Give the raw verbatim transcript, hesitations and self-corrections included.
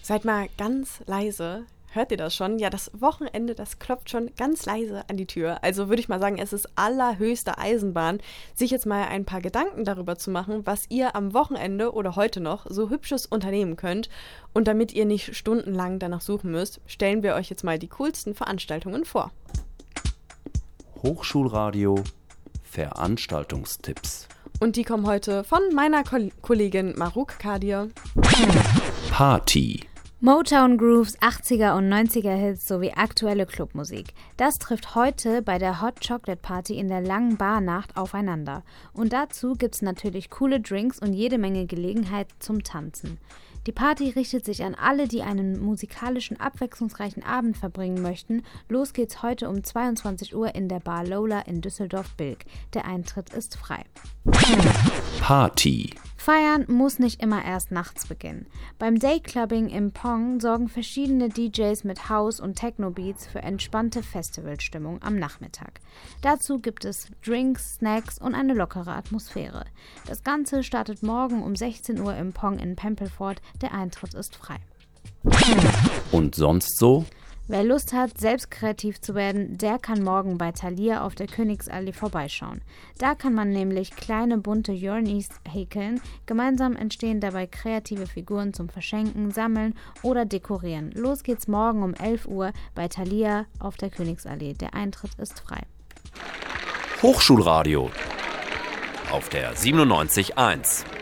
Seid mal ganz leise. Hört ihr das schon? Ja, das Wochenende, das klopft schon ganz leise an die Tür. Also würde ich mal sagen, es ist allerhöchste Eisenbahn, sich jetzt mal ein paar Gedanken darüber zu machen, was ihr am Wochenende oder heute noch so Hübsches unternehmen könnt. Und damit ihr nicht stundenlang danach suchen müsst, stellen wir euch jetzt mal die coolsten Veranstaltungen vor. Hochschulradio Veranstaltungstipps. Und die kommen heute von meiner Ko- Kollegin Maruk Kadir. Party. Motown Grooves, achtziger und neunziger Hits sowie aktuelle Clubmusik. Das trifft heute bei der Hot Chocolate Party in der langen Barnacht aufeinander. Und dazu gibt's natürlich coole Drinks und jede Menge Gelegenheit zum Tanzen. Die Party richtet sich an alle, die einen musikalischen, abwechslungsreichen Abend verbringen möchten. Los geht's heute um zweiundzwanzig Uhr in der Bar Lola in Düsseldorf-Bilk. Der Eintritt ist frei. Party. Feiern muss nicht immer erst nachts beginnen. Beim Dayclubbing im Pong sorgen verschiedene D Js mit House- und Techno-Beats für entspannte Festivalstimmung am Nachmittag. Dazu gibt es Drinks, Snacks und eine lockere Atmosphäre. Das Ganze startet morgen um sechzehn Uhr im Pong in Pempelfort. Der Eintritt ist frei. Und sonst so? Wer Lust hat, selbst kreativ zu werden, der kann morgen bei Thalia auf der Königsallee vorbeischauen. Da kann man nämlich kleine bunte Journeys häkeln. Gemeinsam entstehen dabei kreative Figuren zum Verschenken, Sammeln oder Dekorieren. Los geht's morgen um elf Uhr bei Thalia auf der Königsallee. Der Eintritt ist frei. Hochschulradio auf der siebenundneunzig Komma eins.